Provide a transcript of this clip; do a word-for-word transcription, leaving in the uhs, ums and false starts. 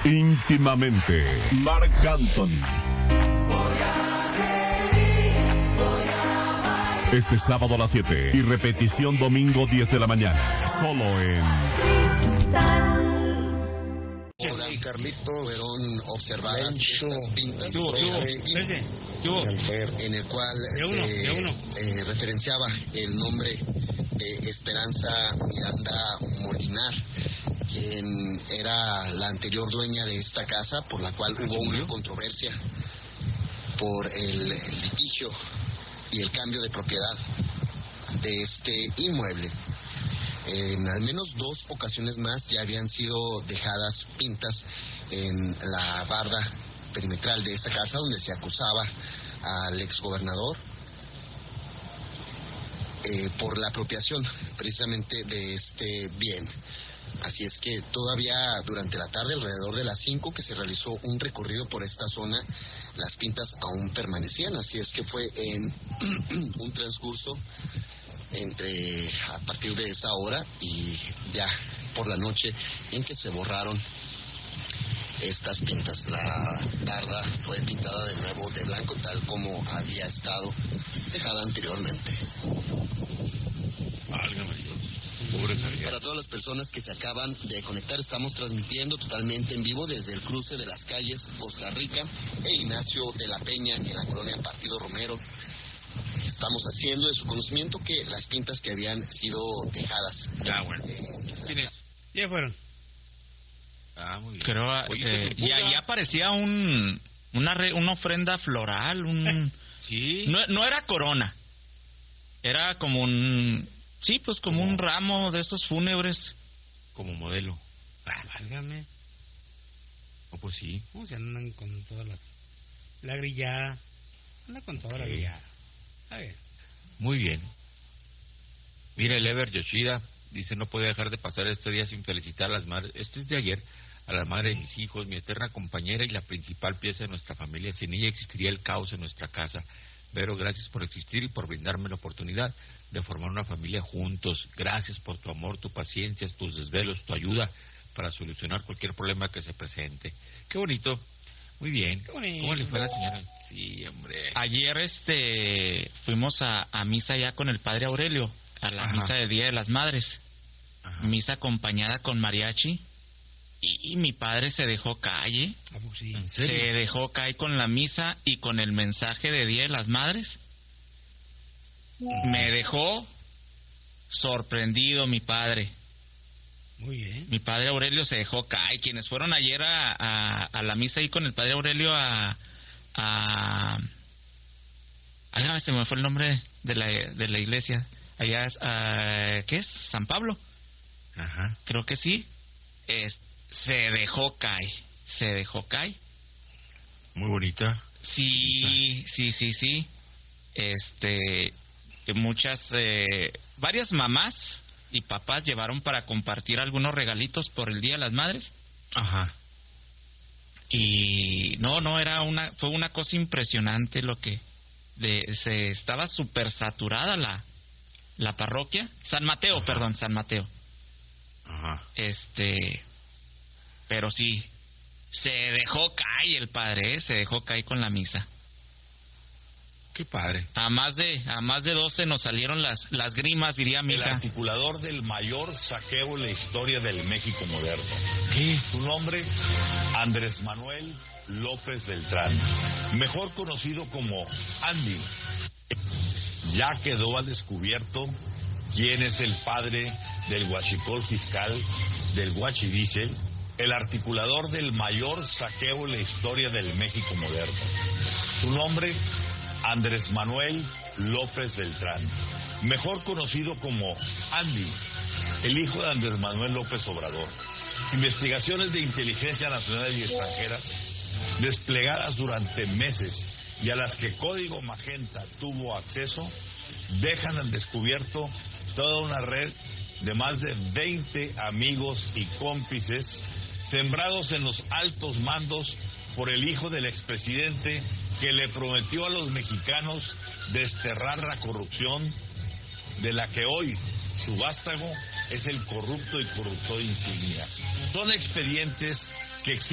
Íntimamente, Marc Anthony. Este sábado a las siete y repetición domingo diez de la mañana. Solo en Ahora, Carlito, fueron observadas estas pintas ¿Qué hubo, qué hubo? ¿Qué hubo? en el cual uno, se eh, referenciaba el nombre de Esperanza Miranda Molinar, quien era la anterior dueña de esta casa, por la cual hubo una controversia por el, el litigio y el cambio de propiedad de este inmueble. En al menos dos ocasiones más ya habían sido dejadas pintas en la barda perimetral de esta casa, donde se acusaba al exgobernador eh, por la apropiación precisamente de este bien. Así es que todavía durante la tarde, alrededor de las cinco, que se realizó un recorrido por esta zona, las pintas aún permanecían. Así es que fue en un transcurso entre a partir de esa hora y ya por la noche en que se borraron estas pintas. La barda fue pintada de nuevo de blanco, tal como había estado dejada anteriormente. Válgame Dios. Pobre Javier. Para todas las personas que se acaban de conectar, estamos transmitiendo totalmente en vivo desde el cruce de las calles Costa Rica e Ignacio de la Peña en la colonia Partido Romero. Estamos haciendo de su conocimiento que las pintas que habían sido dejadas. Ya, bueno. Eh, ¿Quién es? Ya fueron. Ah, muy bien. Creo, Oye, eh, y ahí aparecía un, una, re, una ofrenda floral, un... Sí. No, no era corona, era como un... Sí, pues como un ramo de esos fúnebres. Como modelo. Ah, válgame. Oh, pues sí. ¿Cómo se andan con todas las... La grillada? Anda con toda la Ok. grillada. Está bien. Muy bien. Mira, el Ever Yoshida dice: no puede dejar de pasar este día sin felicitar a las madres. Este es de ayer. A la madre de mis hijos, mi eterna compañera y la principal pieza de nuestra familia. Sin ella existiría el caos en nuestra casa. Vero, gracias por existir y por brindarme la oportunidad de formar una familia juntos. Gracias por tu amor, tu paciencia, tus desvelos, tu ayuda para solucionar cualquier problema que se presente. Qué bonito. Muy bien. Qué bonito. ¿Cómo le fue a la señora? Sí, hombre. Ayer este fuimos a, a misa ya con el padre Aurelio, a la Ajá. misa de Día de las Madres. Ajá. Misa acompañada con mariachi. Y, y mi padre se dejó calle. ¿A poco sí? ¿En Se serio? dejó caer con la misa y con el mensaje de Día de las Madres. Me dejó sorprendido mi padre. Muy bien. Mi padre Aurelio se dejó caer. Quienes fueron ayer a, a, a la misa ahí con el padre Aurelio a... a Ay, se me fue el nombre de la, de la iglesia. Allá es... Uh, ¿qué es? ¿San Pablo? Ajá. Creo que sí. Es, se dejó caer. Se dejó caer. Muy bonita. Sí, sí, sí, sí. Este... Muchas... Eh, varias mamás y papás llevaron para compartir algunos regalitos por el Día de las Madres. Ajá. Y no, no, era una, fue una cosa impresionante lo que de, se estaba súper saturada la, la parroquia. San Mateo, Ajá. perdón, San Mateo. Ajá. Este, pero sí, se dejó caer el padre, ¿eh? Se dejó caer con la misa. Qué padre. A más de, a más de doce nos salieron las, las grimas, diría mi El hija. articulador del mayor saqueo en la historia del México moderno. ¿Qué? Su nombre, Andrés Manuel López Beltrán, mejor conocido como Andy. Ya quedó al descubierto quién es el padre del huachicol fiscal, del huachidiesel, el articulador del mayor saqueo en la historia del México moderno. Su nombre, Andrés Manuel López Beltrán, mejor conocido como Andy, el hijo de Andrés Manuel López Obrador. Investigaciones de inteligencia nacional y extranjeras, desplegadas durante meses y a las que Código Magenta tuvo acceso, dejan al descubierto toda una red de más de veinte amigos y cómplices sembrados en los altos mandos por el hijo del expresidente que le prometió a los mexicanos desterrar la corrupción, de la que hoy su vástago es el corrupto y corruptor insignia. Son expedientes que existen